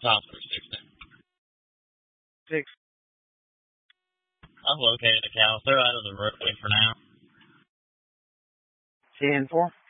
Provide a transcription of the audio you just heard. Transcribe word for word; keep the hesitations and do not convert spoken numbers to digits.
Top three sixty. Six. I've located a cow. Throw out of the roadway for now. ten four.